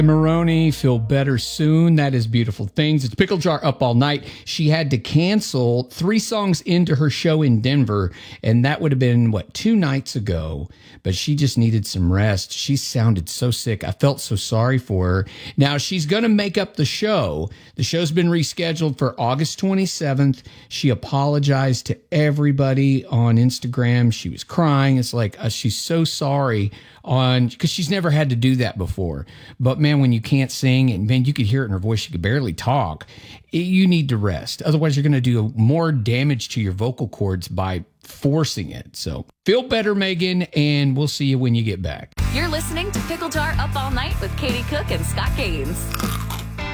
Maroney, feel better soon. That is Beautiful Things. It's Pickle Jar Up All Night. She had to cancel 3 songs into her show in Denver, and that would have been, 2 nights ago. But she just needed some rest. She sounded so sick. I felt so sorry for her. Now, she's going to make up the show. The show's been rescheduled for August 27th. She apologized to everybody on Instagram. She was crying. It's like, she's so sorry because she's never had to do that before. But man, when you can't sing, and man, you could hear it in her voice, she could barely talk. You need to rest. Otherwise, you're going to do more damage to your vocal cords by forcing it. So feel better, Megan, and we'll see you when you get back. You're listening to Pickle Jar Up All Night with Katie Cook and Scott Gaines.